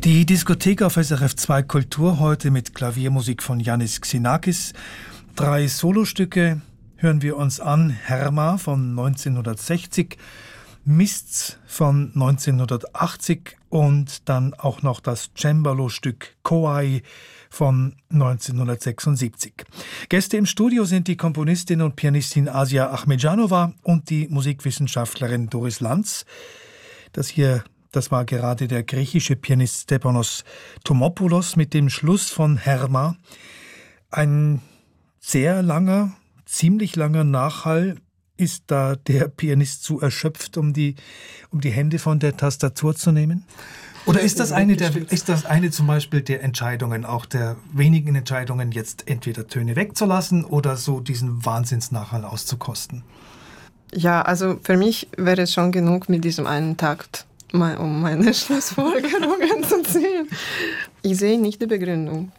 Die Diskothek auf SRF 2 Kultur heute mit Klaviermusik von Yannis Xenakis. 3 Solostücke hören wir uns an. Herma von 1960, Mists von 1980 und dann auch noch das Cembalo-Stück Koai von 1976. Gäste im Studio sind die Komponistin und Pianistin Asia Ahmedjanova und die Musikwissenschaftlerin Doris Lanz. Das war gerade der griechische Pianist Stepanos Tomopoulos mit dem Schluss von Herma. Ein sehr langer, ziemlich langer Nachhall. Ist da der Pianist zu erschöpft, um die Hände von der Tastatur zu nehmen? Oder ist das eine zum Beispiel der Entscheidungen, auch der wenigen Entscheidungen, jetzt entweder Töne wegzulassen oder so diesen Wahnsinnsnachhall auszukosten? Ja, also für mich wäre es schon genug mit diesem einen Takt, um meine Schlussfolgerungen zu ziehen. Ich sehe nicht die Begründung.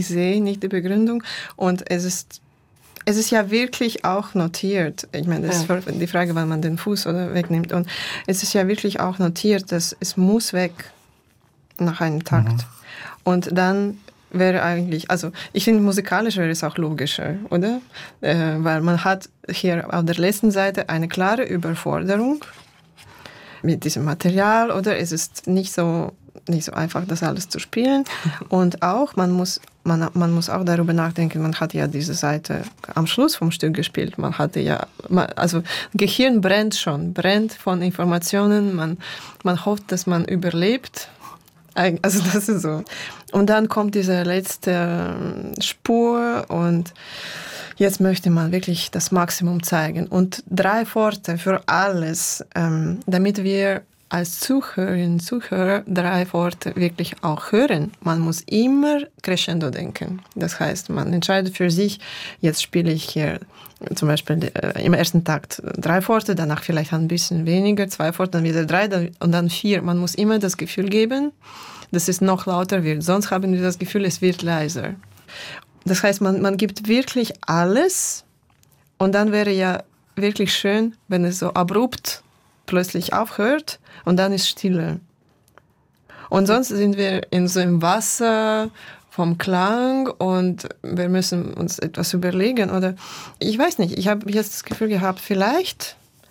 Und es ist ja wirklich auch notiert. Ich meine, das ist die Frage, wann man den Fuß oder wegnimmt. Und es ist ja wirklich auch notiert, dass es muss weg nach einem Takt. Mhm. Und dann wäre eigentlich, also ich finde, musikalisch wäre es auch logischer, oder? Weil man hat hier auf der letzten Seite eine klare Überforderung mit diesem Material, oder? Es ist nicht so einfach, das alles zu spielen. Und auch, man muss auch darüber nachdenken, man hat ja diese Seite am Schluss vom Stück gespielt. Man hatte ja, also Gehirn brennt von Informationen. Man hofft, dass man überlebt. Also das ist so. Und dann kommt diese letzte Spur und jetzt möchte man wirklich das Maximum zeigen. Und 3 Worte für alles, damit wir als Zuhörerinnen und Zuhörer 3 Worte wirklich auch hören. Man muss immer crescendo denken. Das heißt, man entscheidet für sich, jetzt spiele ich hier zum Beispiel im ersten Takt 3 Worte, danach vielleicht ein bisschen weniger, 2 Worte, dann wieder 3 und dann 4. Man muss immer das Gefühl geben, dass es noch lauter wird. Sonst haben wir das Gefühl, es wird leiser. Das heißt, man gibt wirklich alles und dann wäre ja wirklich schön, wenn es so abrupt plötzlich aufhört und dann ist Stille. Und sonst sind wir in so einem Wasser vom Klang und wir müssen uns etwas überlegen. Oder ich weiß nicht, ich habe jetzt das Gefühl gehabt, vielleicht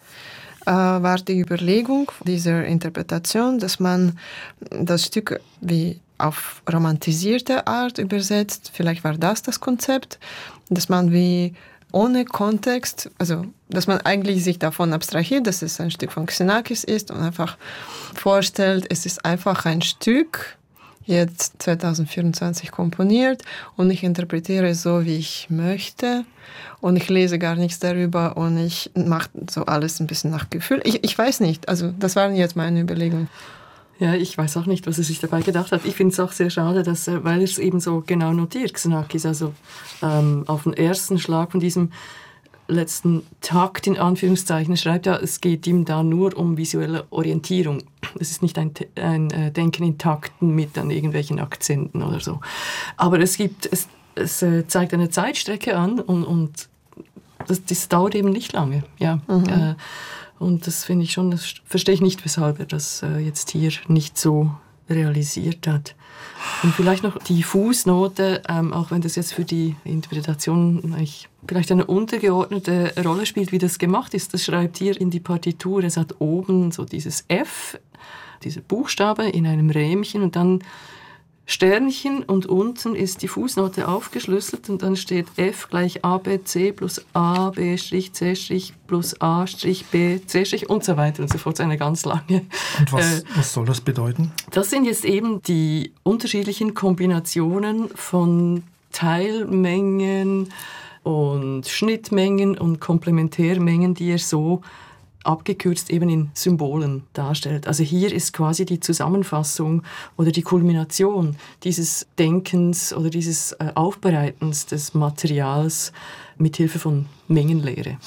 war die Überlegung dieser Interpretation, dass man das Stück wie auf romantisierte Art übersetzt. Vielleicht war das Konzept, dass man wie ohne Kontext, also dass man eigentlich sich davon abstrahiert, dass es ein Stück von Xenakis ist und einfach vorstellt, es ist einfach ein Stück, jetzt 2024 komponiert und ich interpretiere es so, wie ich möchte und ich lese gar nichts darüber und ich mache so alles ein bisschen nach Gefühl. Ich weiß nicht, also das waren jetzt meine Überlegungen. Ja, ich weiß auch nicht, was er sich dabei gedacht hat. Ich finde es auch sehr schade, dass, weil er es eben so genau notiert, Xenakis, also auf den ersten Schlag von diesem letzten Takt, in Anführungszeichen, schreibt ja, es geht ihm da nur um visuelle Orientierung. Es ist nicht ein Denken in Takten mit dann irgendwelchen Akzenten oder so. Aber es zeigt eine Zeitstrecke an und das dauert eben nicht lange. Ja. Mhm. Und das finde ich schon, das verstehe ich nicht, weshalb er das jetzt hier nicht so realisiert hat. Und vielleicht noch die Fußnote, auch wenn das jetzt für die Interpretation vielleicht eine untergeordnete Rolle spielt, wie das gemacht ist. Das schreibt hier in die Partitur. Es hat oben so dieses F, diese Buchstabe in einem Rähmchen und dann Sternchen und unten ist die Fußnote aufgeschlüsselt und dann steht F gleich ABC plus A, B', C' plus A', B, C' und so weiter und so fort. Eine ganz lange. Und was soll das bedeuten? Das sind jetzt eben die unterschiedlichen Kombinationen von Teilmengen und Schnittmengen und Komplementärmengen, die er so abgekürzt eben in Symbolen darstellt. Also hier ist quasi die Zusammenfassung oder die Kulmination dieses Denkens oder dieses Aufbereitens des Materials mit Hilfe von Mengenlehre.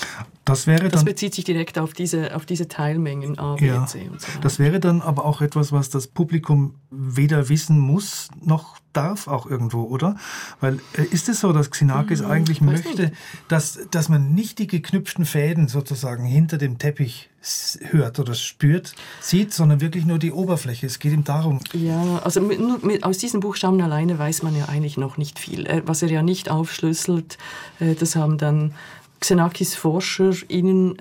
Das bezieht sich direkt auf diese Teilmengen A, B, C und so weiter. Das wäre dann aber auch etwas, was das Publikum weder wissen muss, noch darf auch irgendwo, oder? Weil ist es so, dass Xenakis eigentlich möchte, dass man nicht die geknüpften Fäden sozusagen hinter dem Teppich hört oder spürt, sieht, sondern wirklich nur die Oberfläche. Es geht ihm darum. Ja, also aus diesen Buchstaben alleine weiß man ja eigentlich noch nicht viel. Was er ja nicht aufschlüsselt, das haben dann Xenakis ForscherInnen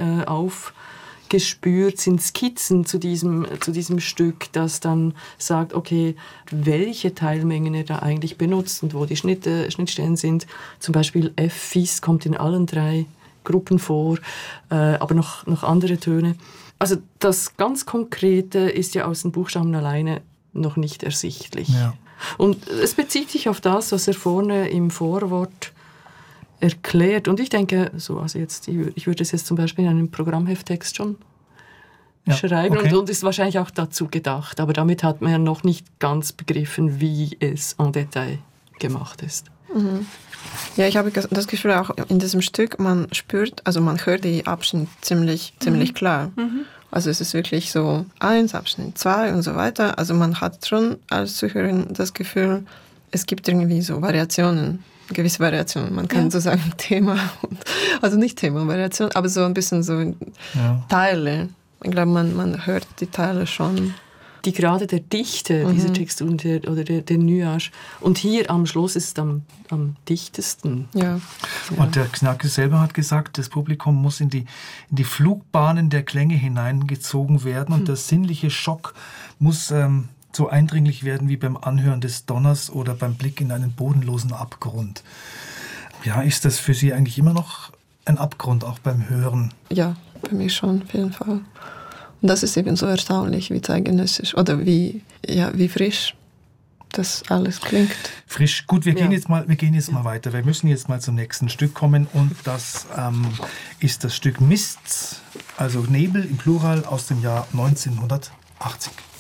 aufgespürt, sind Skizzen zu diesem Stück, das dann sagt, okay, welche Teilmengen er da eigentlich benutzt und wo die Schnittstellen sind. Zum Beispiel F, Fis kommt in allen 3 Gruppen vor, aber noch andere Töne. Also das ganz Konkrete ist ja aus den Buchstaben alleine noch nicht ersichtlich. Ja. Und es bezieht sich auf das, was er vorne im Vorwort erklärt. Und ich denke, ich würde es jetzt zum Beispiel in einem Programmhefttext schon schreiben und ist wahrscheinlich auch dazu gedacht. Aber damit hat man ja noch nicht ganz begriffen, wie es en Detail gemacht ist. Mhm. Ja, ich habe das Gefühl, auch in diesem Stück, man spürt, also man hört die Abschnitte ziemlich klar. Mhm. Also es ist wirklich so 1, Abschnitt 2 und so weiter. Also man hat schon als Zuhörer das Gefühl, es gibt irgendwie so gewisse Variationen. Man kann so sagen Thema, also nicht Thema, Variation, aber so ein bisschen so Teile. Ich glaube, man hört die Teile schon. Die Grade der Dichte dieser Textur oder der Nuage. Und hier am Schluss ist es am dichtesten. Ja. Und der Xenakis selber hat gesagt, das Publikum muss in die Flugbahnen der Klänge hineingezogen werden und der sinnliche Schock muss so eindringlich werden wie beim Anhören des Donners oder beim Blick in einen bodenlosen Abgrund. Ja, ist das für Sie eigentlich immer noch ein Abgrund, auch beim Hören? Ja, bei mir schon, auf jeden Fall. Und das ist eben so erstaunlich, wie zeitgenössisch oder wie frisch das alles klingt. Frisch. Gut, wir gehen jetzt mal weiter. Wir müssen jetzt mal zum nächsten Stück kommen und das ist das Stück Mists, also Nebel im Plural aus dem Jahr 1980.